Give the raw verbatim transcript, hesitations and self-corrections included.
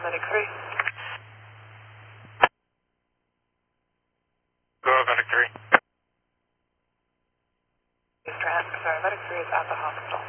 paramedic three. Go paramedic three. Paramedic three is at the hospital.